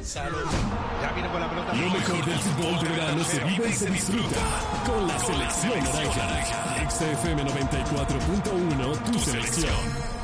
Salud. Ya viene con la pelota. Lo mejor del fútbol de verano se vive y se disfruta con la selección naranja. XFM 94.1, tu selección.